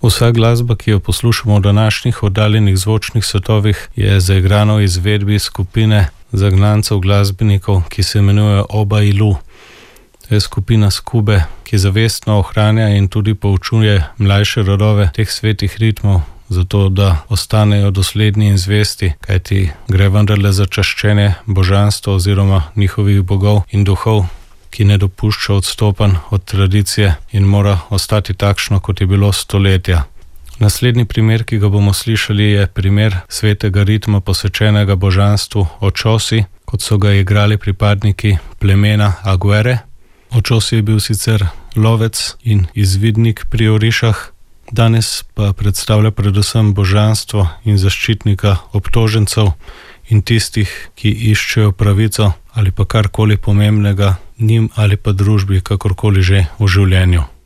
Vsa glasba, ki jo poslušamo v današnjih oddaljenih zvočnih svetovih, je zaigrana v izvedbi skupine zagnancev glasbenikov, ki se imenujejo Oba Ilu. To je skupina s Kube, ki zavestno ohranja in tudi poučuje mlajše rodove teh svetih ritmov, zato da ostanejo dosledni in zvesti, kajti gre vendarle za čaščenje božanstva oziroma njihovih bogov in duhov, ki ne dopušča odstopanj od tradicije in mora ostati takšno, kot je bilo stoletja. Naslednji primer, ki ga bomo slišali, je primer svetega ritma posvečenega božanstvu Očosi, kot so ga igrali pripadniki plemena Aguere. Očosi je bil sicer lovec in izvidnik pri Orišah, danes pa predstavlja predvsem božanstvo in zaščitnika obtožencev in tistih, ki iščejo pravico ali pa karkoli pomembnega njim ali pa družbi, kakorkoli že v življenju.